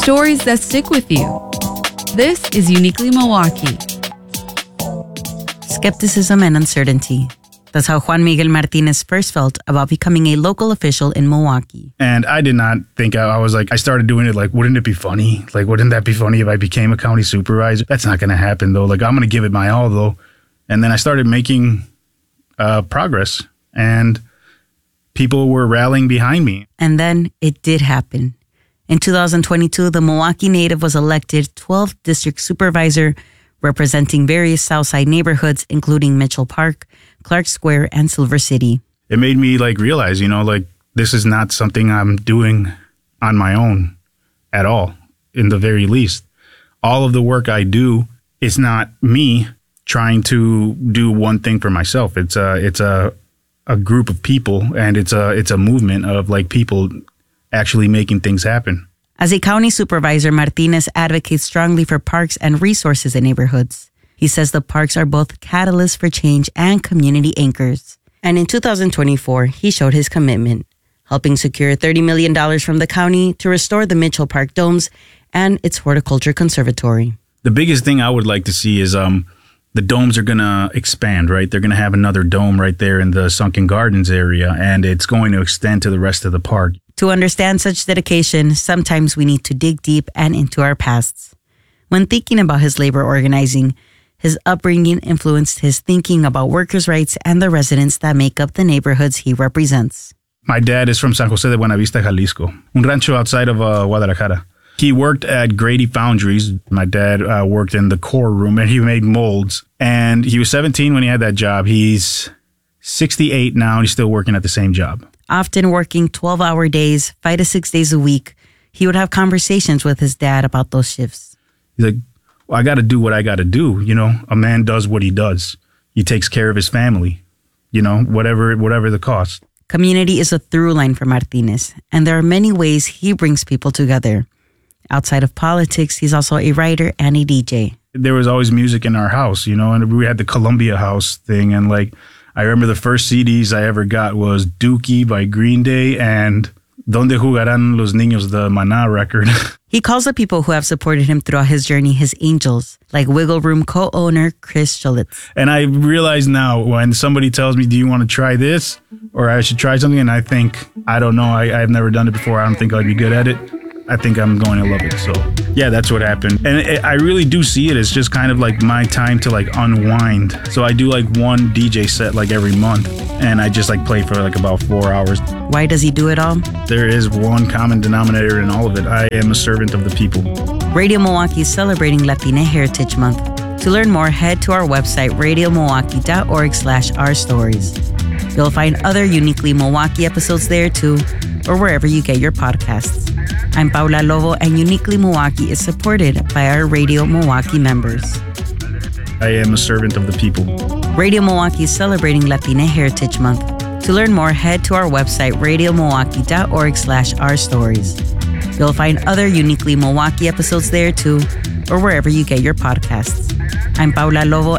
Stories that stick with you. This is Uniquely Milwaukee. Skepticism and uncertainty. That's how Juan Miguel Martinez first felt about becoming a local official in Milwaukee. And I did not think, I started doing it like, wouldn't it be funny? Like, wouldn't that be funny if I became a county supervisor? That's not going to happen, though. Like, I'm going to give it my all, though. And then I started making progress, and people were rallying behind me. And then it did happen. In 2022, the Milwaukee native was elected 12th district supervisor, representing various Southside neighborhoods, including Mitchell Park, Clark Square, and Silver City. It made me realize, this is not something I'm doing on my own at all, in the very least. All of the work I do is not me trying to do one thing for myself. It's a group of people, and it's a movement of people actually making things happen. As a county supervisor, Martinez advocates strongly for parks and resources in neighborhoods. He says the parks are both catalysts for change and community anchors. And in 2024, he showed his commitment, helping secure $30 million from the county to restore the Mitchell Park domes and its horticulture conservatory. The biggest thing I would like to see is the domes are going to expand, right? They're going to have another dome right there in the Sunken Gardens area, and it's going to extend to the rest of the park. To understand such dedication, sometimes we need to dig deep and into our pasts. When thinking about his labor organizing, his upbringing influenced his thinking about workers' rights and the residents that make up the neighborhoods he represents. My dad is from San Jose de Buenavista, Jalisco, un rancho outside of Guadalajara. He worked at Grady Foundries. My dad worked in the core room, and he made molds. And he was 17 when he had that job. He's 68 now, and he's still working at the same job. Often working 12-hour days, 5 to 6 days a week, he would have conversations with his dad about those shifts. He's like, well, I got to do what I got to do. A man does what he does. He takes care of his family, whatever the cost. Community is a through line for Martinez, and there are many ways he brings people together. Outside of politics, he's also a writer and a DJ. There was always music in our house, and we had the Columbia House thing. And I remember the first CDs I ever got was Dookie by Green Day and Donde Jugarán los Niños, the Maná record. He calls the people who have supported him throughout his journey his angels, like Wiggle Room co-owner Chris Schulitz. And I realize now when somebody tells me, do you want to try this? Or I should try something, and I think, I don't know, I've never done it before. I don't think I'd be good at it. I think I'm going to love it. So yeah, that's what happened. And I really do see it as just kind of my time to unwind. So I do one DJ set every month, and I just play for about 4 hours. Why does he do it all? There is one common denominator in all of it. I am a servant of the people. Radio Milwaukee is celebrating Latina Heritage Month. To learn more, head to our website, radiomilwaukee.org/ourstories. You'll find other Uniquely Milwaukee episodes there too, or wherever you get your podcasts. I'm Paula Lobo, and Uniquely Milwaukee is supported by our Radio Milwaukee members. I am a servant of the people. Radio Milwaukee is celebrating Latina Heritage Month. To learn more, head to our website, radiomilwaukee.org/ourstories. You'll find other Uniquely Milwaukee episodes there too, or wherever you get your podcasts. I'm Paula Lobo,